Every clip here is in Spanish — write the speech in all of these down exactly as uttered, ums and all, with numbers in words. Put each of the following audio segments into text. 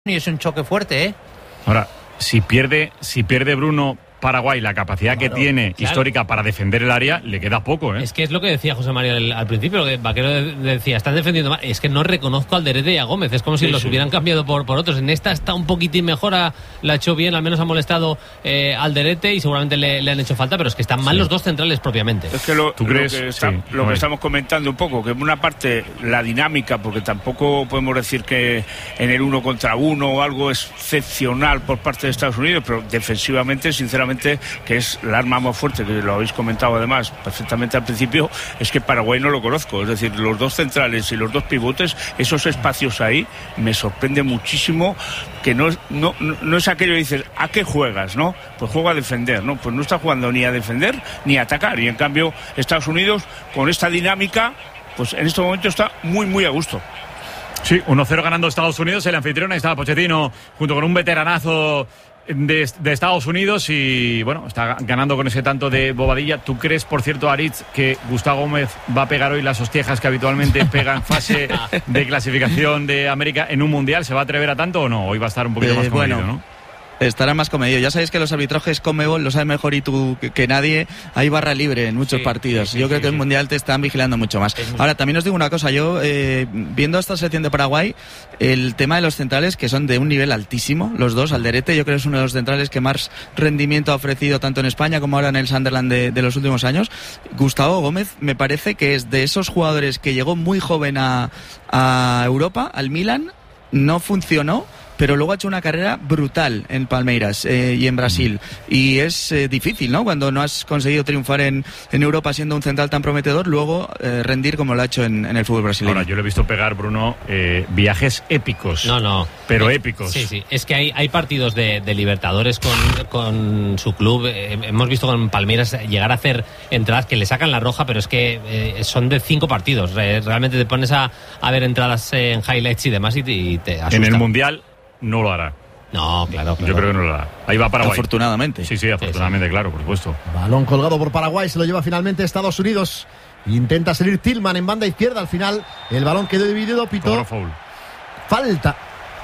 y es un choque fuerte, ¿eh? Ahora, si pierde, si pierde Bruno Paraguay la capacidad claro, que tiene claro. histórica para defender el área, le queda poco, ¿eh? Es que es lo que decía José María al, al principio, lo que Vaquero decía, están defendiendo mal. Es que no reconozco a Alderete y a Gómez, es como si sí, los sí. hubieran cambiado por, por otros. En esta está un poquitín mejor, a, la ha hecho bien, al menos ha molestado eh, Alderete y seguramente le, le han hecho falta, pero es que están mal sí. los dos centrales propiamente. Es que lo, ¿Tú lo crees? que, está, sí. lo que estamos comentando un poco, que en una parte la dinámica, porque tampoco podemos decir que en el uno contra uno o algo excepcional por parte de Estados Unidos, pero defensivamente, sinceramente, que es el arma más fuerte, que lo habéis comentado además perfectamente al principio, es que Paraguay no lo conozco, es decir, los dos centrales y los dos pivotes, esos espacios ahí, me sorprende muchísimo, que no, no, no es aquello que dices, ¿a qué juegas? ¿No? Pues juega a defender, ¿no? Pues no está jugando ni a defender ni a atacar, y en cambio Estados Unidos, con esta dinámica, pues en este momento está muy, muy a gusto. Sí, uno cero ganando Estados Unidos, el anfitrión, ahí estaba Pochettino, junto con un veteranazo De, de Estados Unidos y bueno, está ganando con ese tanto de Bobadilla. ¿Tú crees, por cierto, Aritz, que Gustavo Gómez va a pegar hoy las hostiejas que habitualmente pega en fase de clasificación de América en un mundial? ¿Se va a atrever a tanto o no? Hoy va a estar un poquito eh, más comedido, bueno. ¿no? Estará más comedido. Ya sabéis que los arbitrajes Conmebol lo saben mejor y tú que, que nadie. Hay barra libre en muchos sí, partidos. Sí, sí, yo creo sí, que sí. el Mundial te están vigilando mucho más. Sí, Ahora, también os digo una cosa. Yo, eh, viendo esta selección de Paraguay, el tema de los centrales, que son de un nivel altísimo, los dos, Alderete, yo creo que es uno de los centrales que más rendimiento ha ofrecido tanto en España como ahora en el Sunderland de, de los últimos años. Gustavo Gómez me parece que es de esos jugadores que llegó muy joven a, a Europa, al Milan, no funcionó, pero luego ha hecho una carrera brutal en Palmeiras eh, y en Brasil. Y es eh, difícil, ¿no? Cuando no has conseguido triunfar en, en Europa siendo un central tan prometedor, luego eh, rendir como lo ha hecho en, en el fútbol brasileño. Ahora, yo lo he visto pegar, Bruno, eh, viajes épicos. No, no. Pero eh, épicos. Sí, sí. Es que hay, hay partidos de, de Libertadores con, con su club. Eh, hemos visto con Palmeiras llegar a hacer entradas que le sacan la roja, pero es que eh, son de cinco partidos. Eh, realmente te pones a, a ver entradas en highlights y demás y te, y te asusta. En el Mundial no lo hará. No, claro, claro. Yo creo que no lo hará. Ahí va Paraguay. Afortunadamente. Sí, sí, afortunadamente, sí, sí. claro, por supuesto. Balón colgado por Paraguay, se lo lleva finalmente Estados Unidos. Intenta salir Tillman en banda izquierda. Al final, el balón quedó dividido. Pitó falta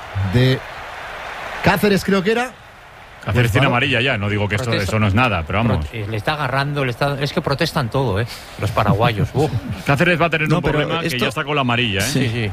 de Cáceres, creo que era. Cáceres tiene amarilla ya. No digo que esto, esto no es nada, pero vamos. Le está agarrando, le está... es que protestan todo, ¿eh? Los paraguayos. Uh. Cáceres va a tener no, un problema esto... que ya está con la amarilla, ¿eh? Sí, sí.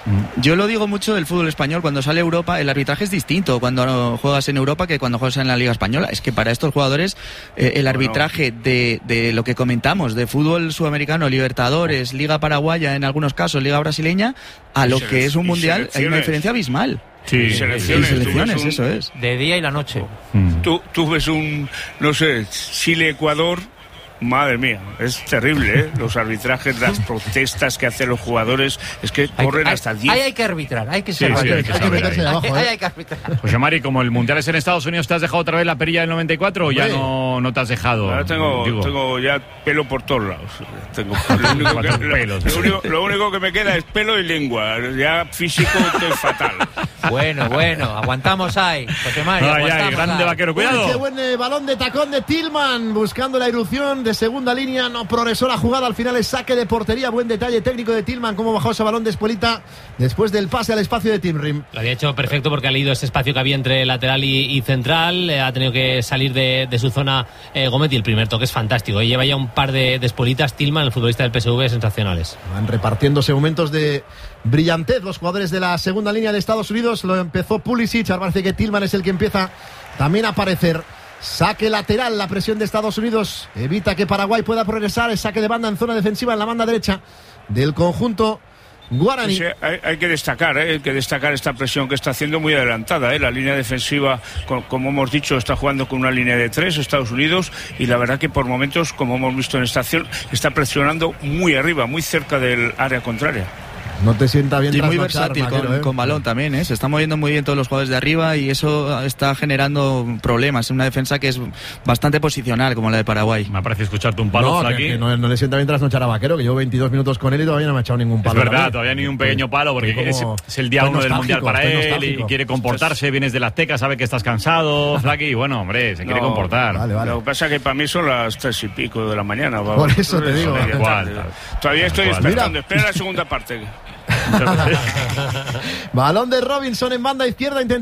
Yo lo digo mucho del fútbol español. Cuando sale Europa, el arbitraje es distinto cuando juegas en Europa que cuando juegas en la Liga Española. Es que para estos jugadores eh, el arbitraje de, de lo que comentamos, de fútbol sudamericano, Libertadores, Liga Paraguaya, en algunos casos Liga Brasileña, a lo que es un mundial, hay una diferencia abismal. Sí, y selecciones, y selecciones un, eso es. De día y la noche. Mm. Tú, tú ves un, no sé, Chile-Ecuador. Madre mía, es terrible, ¿eh? Los arbitrajes, las protestas que hacen los jugadores, es que corren hay, hasta diez. Ahí hay que arbitrar, hay que sí, ser sí, hay que, hay que meterse de abajo, ¿eh? Ahí hay que arbitrar. José Mari, como el Mundial es en Estados Unidos, ¿te has dejado otra vez la perilla del noventa y cuatro o ya no, no te has dejado? Ahora tengo, tengo ya pelo por todos lados. Tengo, lo, único que, pelos, lo, único, lo único que me queda es pelo y lengua. Ya físico estoy fatal. Bueno, bueno, aguantamos ahí, José Mari. Ay, ay, grande ahí. Vaquero, cuidado. Qué buen eh, balón de tacón de Tillman, buscando la irrupción de segunda línea. No progresó la jugada, al final es saque de portería. Buen detalle técnico de Tillman, cómo bajó ese balón de Espolita después del pase al espacio de Tim Rim. Lo había hecho perfecto porque ha leído ese espacio que había entre lateral y, y central. Eh, ha tenido que salir de, de su zona eh, Gómez, y el primer toque es fantástico. Eh, lleva ya un par de, de Espolitas Tillman, el futbolista del P S V, sensacionales. Van repartiéndose momentos de brillantez los jugadores de la segunda línea de Estados Unidos. Lo empezó Pulisic, ahora parece que Tillman es el que empieza también a aparecer. Saque lateral, la presión de Estados Unidos evita que Paraguay pueda progresar. Es saque de banda en zona defensiva en la banda derecha del conjunto guaraní. Sí, hay, hay que destacar, ¿eh? hay que destacar esta presión que está haciendo muy adelantada. ¿eh? La línea defensiva, con, como hemos dicho, está jugando con una línea de tres, Estados Unidos, y la verdad que por momentos, como hemos visto en esta acción, está presionando muy arriba, muy cerca del área contraria. No te sienta bien. Y muy versátil con, Maquero, ¿eh? con balón también, ¿eh? Se están moviendo muy bien todos los jugadores de arriba y eso está generando problemas. Una defensa que es bastante posicional, como la de Paraguay. Me parece escucharte un palo, no, aquí. Que, que no, no le sienta bien trasnochar a Vaquero, que llevo veintidós minutos con él y todavía no me ha echado ningún palo. Es verdad, todavía ni un pequeño palo, porque es, es el día uno del Mundial para él y quiere comportarse. Vienes de la Azteca, sabe que estás cansado, Flaqui, y bueno, hombre, se quiere no, comportar. Vale, vale. Lo que pasa es que para mí son las tres y pico de la mañana. Por eso te digo. Todavía estoy despertando. Espera la segunda parte. Balón de Robinson en banda izquierda.